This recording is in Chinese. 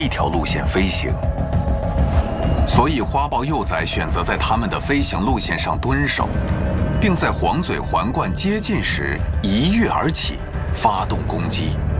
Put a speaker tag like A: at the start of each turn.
A: 一条路线飞行，所以花豹幼崽选择在它们的飞行路线上蹲守，并在黄嘴环冠接近时一跃而起，发动攻击。